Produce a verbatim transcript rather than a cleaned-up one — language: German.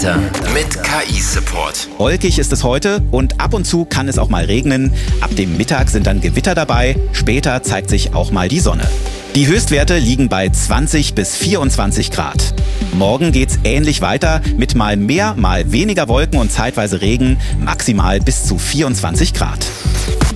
Wetter mit K I-Support. Wolkig ist es heute und ab und zu kann es auch mal regnen. Ab dem Mittag sind dann Gewitter dabei. Später zeigt sich auch mal die Sonne. Die Höchstwerte liegen bei zwanzig bis vierundzwanzig Grad. Morgen geht's ähnlich weiter mit mal mehr, mal weniger Wolken und zeitweise Regen, maximal bis zu vierundzwanzig Grad.